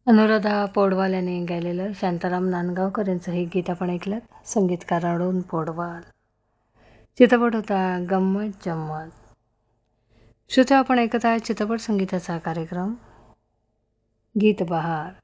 अनुराधा पौडवाल यांनी गायलेलं शांताराम नांदगावकर यांचं हे गीत आपण ऐकलं. संगीतकार अरुण पौडवाल. चित्रपट होता गंमत जम्मत. श्रोते, आपण ऐकत आहे चित्रपट संगीताचा कार्यक्रम गीत बहार.